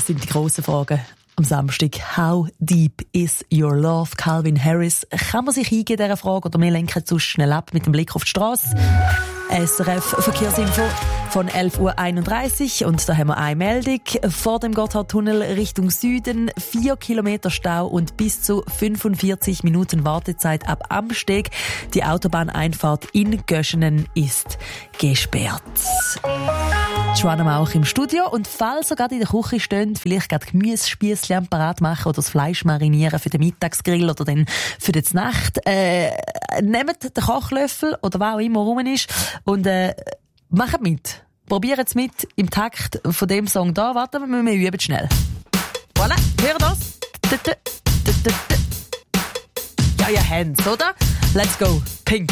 Das sind die grossen Fragen am Samstag. How deep is your love? Calvin Harris. Kann man sich eingehen, dieser Frage, oder wir lenken zu schnell ab mit dem Blick auf die Straße? SRF Verkehrsinfo von 11.31 Uhr. Und da haben wir eine Meldung. Vor dem Gotthardtunnel Richtung Süden 4 Kilometer Stau und bis zu 45 Minuten Wartezeit ab Amsteg. Die Autobahneinfahrt in Göschenen ist gesperrt. Joanna Mauch im Studio. Und falls ihr gerade in der Küche steht, vielleicht gerade Gemüsespiesschen parat machen oder das Fleisch marinieren für den Mittagsgrill oder dann für die Nacht, nehmt den Kochlöffel oder was auch immer rum ist und macht mit. Probiert es mit im Takt von dem Song da. Warten wir üben schnell. Voilà, hört das? Ja, ihr Hands, oder? Let's go. Pink.